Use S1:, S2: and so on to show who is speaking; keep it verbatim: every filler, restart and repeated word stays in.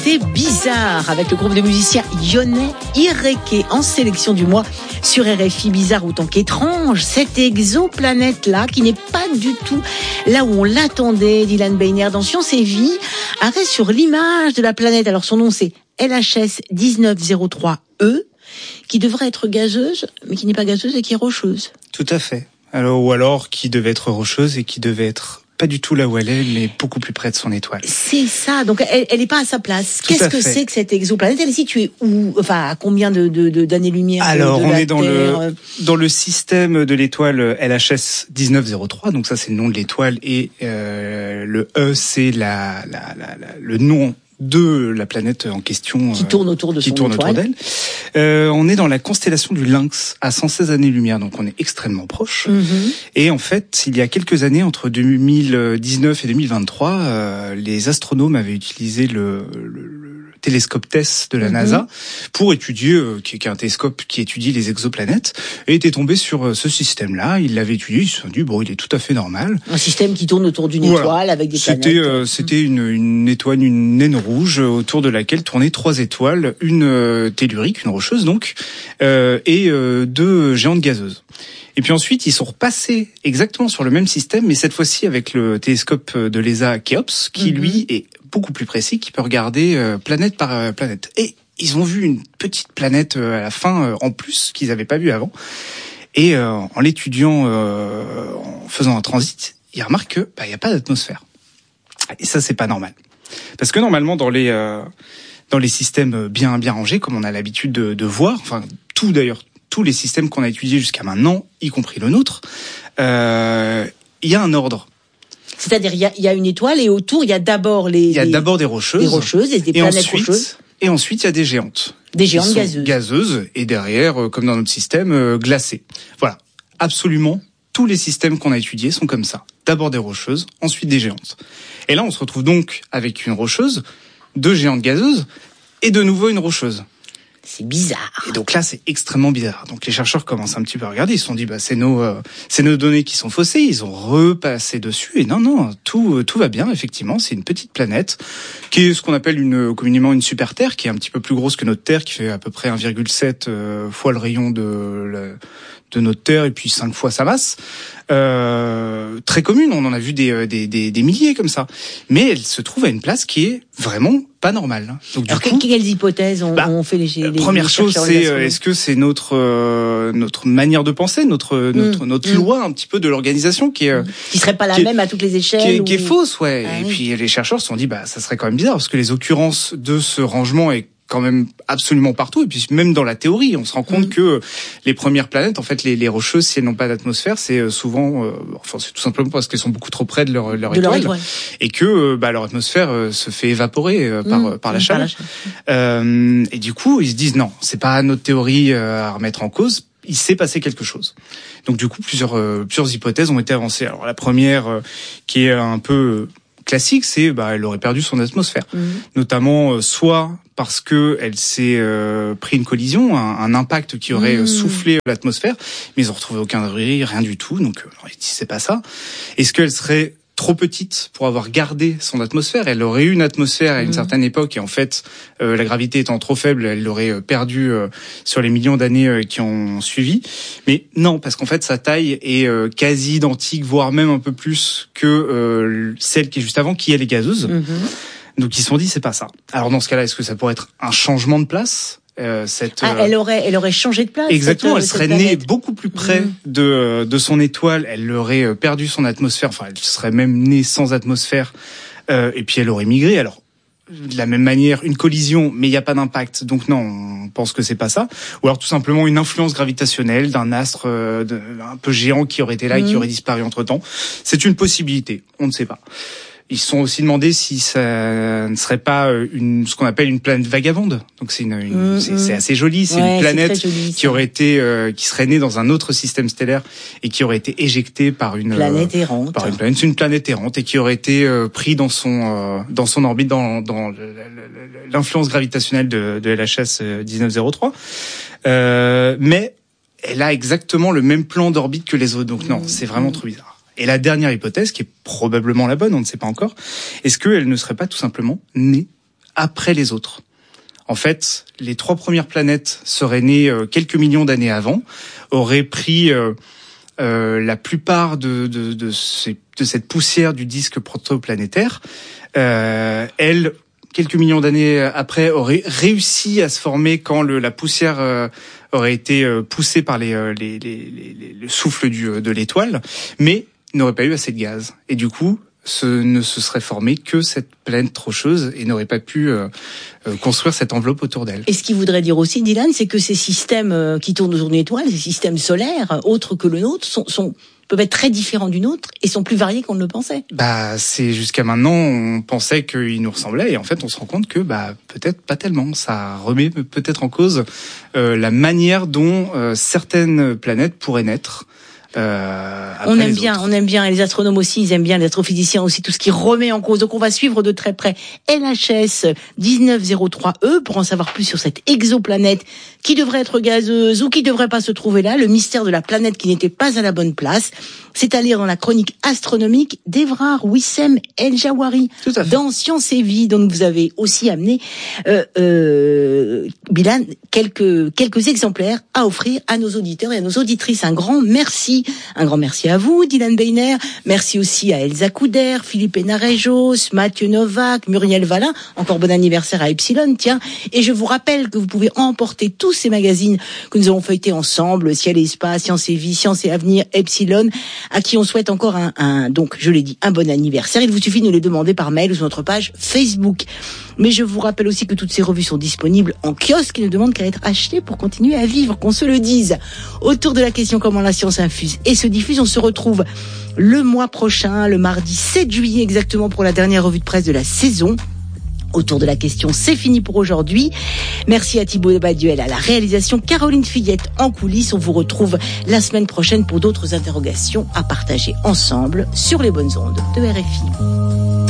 S1: C'était Bizarre avec le groupe de musiciens lyonnais Ireke en sélection du mois sur R F I. Bizarre autant qu'étrange, cette exoplanète-là qui n'est pas du tout là où on l'attendait. Dylan Beiner dans Science et Vie arrête sur l'image de la planète. Alors son nom c'est L H S dix-neuf zéro trois E qui devrait être gazeuse mais qui n'est pas gazeuse et qui est rocheuse.
S2: Tout à fait. Alors, ou alors qui devait être rocheuse et qui devait être pas du tout là où elle est, mais beaucoup plus près de son étoile.
S1: C'est ça, donc elle, elle est pas à sa place.
S2: Tout
S1: Qu'est-ce
S2: à
S1: que
S2: fait.
S1: c'est que cette exoplanète? Elle est située où? Enfin, à combien de, de, de d'années-lumière?
S2: Alors,
S1: de, de
S2: on
S1: la
S2: est dans
S1: Terre
S2: le dans le système de l'étoile L H S dix-neuf zéro trois. Donc ça, c'est le nom de l'étoile et euh, le E, c'est la, la, la, la le nom de la planète en question
S1: qui tourne autour de
S2: qui
S1: son
S2: tourne
S1: étoile.
S2: autour d'elle. Euh, on est dans la constellation du Lynx à cent seize années-lumière, donc on est extrêmement proche.
S1: Mm-hmm.
S2: Et en fait, il y a quelques années, entre deux mille dix-neuf et deux mille vingt-trois, euh, les astronomes avaient utilisé le, le, le télescope TESS de la
S1: Mm-hmm.
S2: NASA pour étudier, euh, qui, qui est un télescope qui étudie les exoplanètes, et étaient tombés sur euh, ce système-là. Ils l'avaient étudié, ils se sont dit bon, il est tout à fait normal.
S1: Un système qui tourne autour d'une
S2: Voilà.
S1: étoile avec des
S2: C'était
S1: planètes.
S2: euh, c'était une, une étoile, une naine rouge autour de laquelle tournaient trois étoiles, une euh, tellurique, une rocheuse donc, euh, et euh, deux géantes gazeuses. Et puis ensuite, ils sont repassés exactement sur le même système, mais cette fois-ci avec le télescope de l'E S A Kéops, qui
S1: Mm-hmm.
S2: lui est beaucoup plus précis, qui peut regarder euh, planète par euh, planète. Et ils ont vu une petite planète euh, à la fin, euh, en plus, qu'ils n'avaient pas vu avant. Et euh, en l'étudiant, euh, en faisant un transit, ils remarquent que bah, y a pas d'atmosphère. Et ça, c'est pas normal. Parce que normalement, dans les euh, dans les systèmes bien bien rangés, comme on a l'habitude de, de voir, enfin tout d'ailleurs, tous les systèmes qu'on a étudiés jusqu'à maintenant, y compris le nôtre, euh, il y a un ordre.
S1: C'est-à-dire, il y a, il y a une étoile et autour, il y a d'abord les,
S2: Il y a
S1: les,
S2: d'abord des rocheuses,
S1: des rocheuses et des
S2: et
S1: planètes
S2: ensuite,
S1: rocheuses.
S2: et ensuite il y a des géantes.
S1: Des
S2: Qui
S1: géantes
S2: sont
S1: gazeuses.
S2: Gazeuses et derrière, euh, comme dans notre système, euh, glacées. Voilà, absolument tous les systèmes qu'on a étudiés sont comme ça. D'abord des rocheuses, ensuite des géantes. Et là, on se retrouve donc avec une rocheuse, deux géantes gazeuses et de nouveau une rocheuse.
S1: C'est bizarre.
S2: Et donc là, c'est extrêmement bizarre. Donc les chercheurs commencent un petit peu à regarder. Ils se sont dit, bah c'est nos, euh, c'est nos données qui sont faussées. Ils ont repassé dessus. Et non, non, tout, euh, tout va bien. Effectivement, c'est une petite planète qui est ce qu'on appelle une communément une super Terre, qui est un petit peu plus grosse que notre Terre, qui fait à peu près un virgule sept euh, fois le rayon de la, de notre Terre et puis cinq fois sa masse. Euh, très commune. On en a vu des, des, des, des milliers comme ça. Mais elle se trouve à une place qui est vraiment pas normale. Donc,
S1: Alors,
S2: du coup,
S1: quelles hypothèses ont,
S2: bah,
S1: ont fait les, les
S2: première
S1: les
S2: chose,
S1: chercheurs,
S2: c'est
S1: les
S2: euh,
S1: astronomes?
S2: est-ce que c'est notre euh, notre manière de penser, notre notre
S1: Mmh.
S2: notre
S1: mmh.
S2: loi un petit peu de l'organisation qui est
S1: Qui serait pas la
S2: qui est-
S1: même à toutes les échelles?
S2: qui est,
S1: ou...
S2: qui est fausse, ouais.
S1: Ah
S2: et
S1: oui.
S2: puis les chercheurs se sont dit bah ça serait quand même bizarre parce que les occurrences de ce rangement est quand même absolument partout et puis même dans la théorie on se rend compte
S1: Mmh.
S2: que les premières planètes en fait les, les rocheuses si elles n'ont pas d'atmosphère c'est souvent euh, enfin c'est tout simplement parce qu'elles sont beaucoup trop près de leur leur
S1: de leur
S2: étoile,
S1: étoile.
S2: et que euh, bah leur atmosphère euh, se fait évaporer euh, par
S1: Mmh.
S2: par la
S1: Mmh.
S2: chaleur. Euh, et du coup, ils se disent non, c'est pas notre théorie euh, à remettre en cause. Il s'est passé quelque chose. Donc du coup, plusieurs euh, plusieurs hypothèses ont été avancées. Alors la première, euh, qui est un peu euh, classique, c'est bah elle aurait perdu son atmosphère,
S1: Mmh.
S2: notamment euh, soit parce que elle s'est euh, pris une collision, un, un impact qui aurait
S1: Mmh.
S2: euh, soufflé l'atmosphère, mais ils ont retrouvé aucun débris, rien du tout. Donc euh, ils disent c'est pas ça. Est-ce qu'elle serait trop petite pour avoir gardé son atmosphère? Elle aurait eu une atmosphère à une
S1: Mmh.
S2: certaine époque et en fait, euh, la gravité étant trop faible, elle l'aurait euh, perdue euh, sur les millions d'années euh, qui ont suivi. Mais non, parce qu'en fait, sa taille est euh, quasi identique, voire même un peu plus que euh, celle qui est juste avant, qui elle est gazeuse.
S1: Mmh.
S2: Donc ils se sont dit c'est pas ça. Alors dans ce cas-là, est-ce que ça pourrait être un changement de place? Euh, cette,
S1: Ah,
S2: euh,
S1: elle aurait, elle aurait changé de place.
S2: Exactement,
S1: cette,
S2: elle
S1: cette
S2: serait née
S1: planète.
S2: beaucoup plus près
S1: Mmh.
S2: de de son étoile. Elle aurait perdu son atmosphère. Enfin, elle serait même née sans atmosphère. Euh, et puis elle aurait migré. Alors de la même manière, une collision, mais il n'y a pas d'impact. Donc non, on pense que c'est pas ça. Ou alors tout simplement une influence gravitationnelle d'un astre euh, de, un peu géant qui aurait été là et qui
S1: Mmh.
S2: aurait disparu entre temps. C'est une possibilité. On ne sait pas. Ils se sont aussi demandé si ça ne serait pas une, ce qu'on appelle une planète vagabonde. Donc c'est une, une
S1: mmh,
S2: c'est, c'est assez joli. C'est
S1: ouais,
S2: une planète
S1: c'est joli,
S2: qui aurait été, euh, qui serait née dans un autre système stellaire et qui aurait été éjectée par une
S1: planète
S2: euh,
S1: errante.
S2: par une planète, une planète errante et qui aurait été euh, pris dans son euh, dans son orbite dans dans le, le, l'influence gravitationnelle de, de L H S dix-neuf zéro trois. Euh, mais elle a exactement le même plan d'orbite que les autres. Donc non, c'est vraiment trop bizarre. Et la dernière hypothèse, qui est probablement la bonne, on ne sait pas encore, est-ce qu'elle ne serait pas tout simplement née après les autres. En fait, les trois premières planètes seraient nées euh, quelques millions d'années avant, auraient pris euh, euh, la plupart de, de, de, ces, de cette poussière du disque protoplanétaire. Euh, elles, quelques millions d'années après, auraient réussi à se former quand le, la poussière euh, aurait été euh, poussée par les, euh, les, les, les, le souffle du, de l'étoile, mais n'aurait pas eu assez de gaz. Et du coup, ce ne se serait formé que cette planète rocheuse et n'aurait pas pu euh, euh, construire cette enveloppe autour d'elle.
S1: Et ce qu'il voudrait dire aussi, Dylan, c'est que ces systèmes euh, qui tournent autour d'une étoile, ces systèmes solaires, autres que le nôtre, sont, sont peuvent être très différents du nôtre et sont plus variés qu'on ne le pensait.
S2: Bah, c'est jusqu'à maintenant, on pensait qu'ils nous ressemblaient et en fait, on se rend compte que bah peut-être pas tellement. Ça remet peut-être en cause euh, la manière dont euh, certaines planètes pourraient naître. Euh,
S1: on aime bien, autres. on aime bien, et les astronomes aussi, ils aiment bien, les astrophysiciens aussi, tout ce qui remet en cause. Donc on va suivre de très près L H S dix-neuf zéro trois E pour en savoir plus sur cette exoplanète qui devrait être gazeuse ou qui devrait pas se trouver là, le mystère de la planète qui n'était pas à la bonne place. C'est à lire dans la chronique astronomique d'Evrard Wissem El Jawari dans Science et Vie, dont vous avez aussi amené euh, euh, Bilal quelques quelques exemplaires à offrir à nos auditeurs et à nos auditrices. Un grand merci. Un grand merci à vous, Dylan Beiner. Merci aussi à Elsa Couder, Philippe Enarejos, Mathieu Novak, Muriel Valin. Encore bon anniversaire à Epsilon, tiens. Et je vous rappelle que vous pouvez emporter tous ces magazines que nous avons feuilletés ensemble, Ciel et Espace, Science et Vie, Science et Avenir, Epsilon, à qui on souhaite encore un, un, donc, je l'ai dit, un bon anniversaire. Il vous suffit de nous les demander par mail ou sur notre page Facebook. Mais je vous rappelle aussi que toutes ces revues sont disponibles en kiosque et ne demandent qu'à être achetées pour continuer à vivre, qu'on se le dise. Autour de la question comment la science infuse et se diffuse, on se retrouve le mois prochain, le mardi sept juillet exactement, pour la dernière revue de presse de la saison. Autour de la question, c'est fini pour aujourd'hui. Merci à Thibaut Baduel à la réalisation, Caroline Fillette en coulisses. On vous retrouve la semaine prochaine pour d'autres interrogations à partager ensemble sur les bonnes ondes de R F I.